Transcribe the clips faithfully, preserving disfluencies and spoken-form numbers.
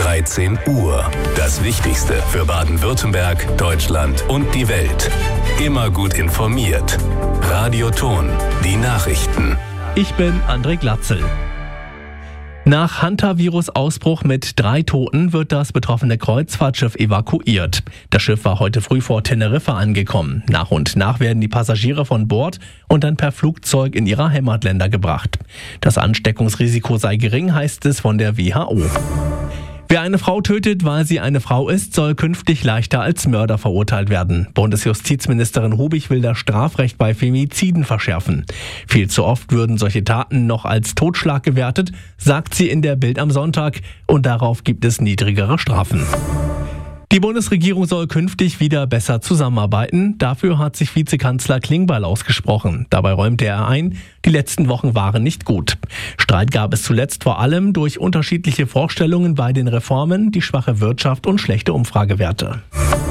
dreizehn Uhr. Das Wichtigste für Baden-Württemberg, Deutschland und die Welt. Immer gut informiert. Radioton, die Nachrichten. Ich bin André Glatzel. Nach Hantavirus-Ausbruch mit drei Toten wird das betroffene Kreuzfahrtschiff evakuiert. Das Schiff war heute früh vor Teneriffa angekommen. Nach und nach werden die Passagiere von Bord und dann per Flugzeug in ihre Heimatländer gebracht. Das Ansteckungsrisiko sei gering, heißt es von der W H O. Wer eine Frau tötet, weil sie eine Frau ist, soll künftig leichter als Mörder verurteilt werden. Bundesjustizministerin Hubig will das Strafrecht bei Femiziden verschärfen. Viel zu oft würden solche Taten noch als Totschlag gewertet, sagt sie in der Bild am Sonntag, und darauf gibt es niedrigere Strafen. Die Bundesregierung soll künftig wieder besser zusammenarbeiten. Dafür hat sich Vizekanzler Klingbeil ausgesprochen. Dabei räumte er ein, die letzten Wochen waren nicht gut. Streit gab es zuletzt vor allem durch unterschiedliche Vorstellungen bei den Reformen, die schwache Wirtschaft und schlechte Umfragewerte.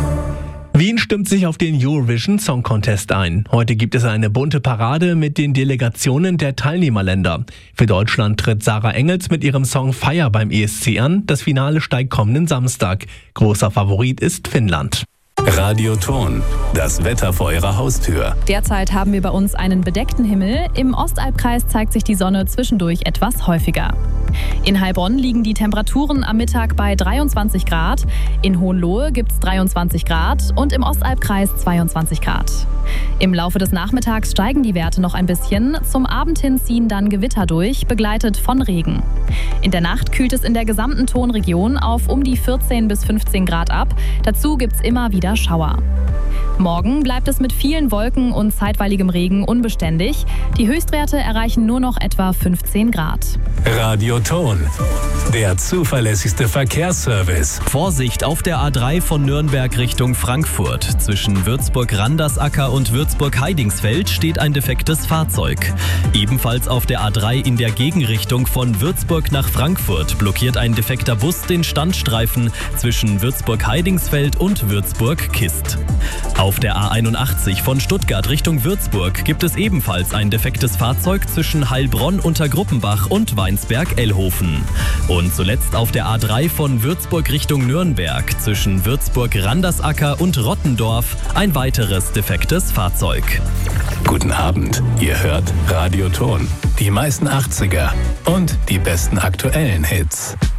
Wien stimmt sich auf den Eurovision Song Contest ein. Heute gibt es eine bunte Parade mit den Delegationen der Teilnehmerländer. Für Deutschland tritt Sarah Engels mit ihrem Song Fire beim E S C an. Das Finale steigt kommenden Samstag. Großer Favorit ist Finnland. Radioton, das Wetter vor Ihrer Haustür. Derzeit haben wir bei uns einen bedeckten Himmel. Im Ostalbkreis zeigt sich die Sonne zwischendurch etwas häufiger. In Heilbronn liegen die Temperaturen am Mittag bei dreiundzwanzig Grad. In Hohenlohe gibt es dreiundzwanzig Grad und im Ostalbkreis zweiundzwanzig Grad. Im Laufe des Nachmittags steigen die Werte noch ein bisschen. Zum Abend hin ziehen dann Gewitter durch, begleitet von Regen. In der Nacht kühlt es in der gesamten Tonregion auf um die vierzehn bis fünfzehn Grad ab. Dazu gibt es immer wieder Schauer. Morgen bleibt es mit vielen Wolken und zeitweiligem Regen unbeständig. Die Höchstwerte erreichen nur noch etwa fünfzehn Grad. Radioton, der zuverlässigste Verkehrsservice. Vorsicht auf der A drei von Nürnberg Richtung Frankfurt. Zwischen Würzburg-Randersacker und Würzburg-Heidingsfeld steht ein defektes Fahrzeug. Ebenfalls auf der A drei in der Gegenrichtung von Würzburg nach Frankfurt blockiert ein defekter Bus den Standstreifen zwischen Würzburg-Heidingsfeld und Würzburg-Kist. Auf der A einundachtzig von Stuttgart Richtung Würzburg gibt es ebenfalls ein defektes Fahrzeug zwischen Heilbronn unter Gruppenbach und Weinsberg-Ellhofen. Und zuletzt auf der A drei von Würzburg Richtung Nürnberg zwischen Würzburg-Randersacker und Rottendorf ein weiteres defektes Fahrzeug. Guten Abend, ihr hört Radioton. Die meisten achtziger und die besten aktuellen Hits.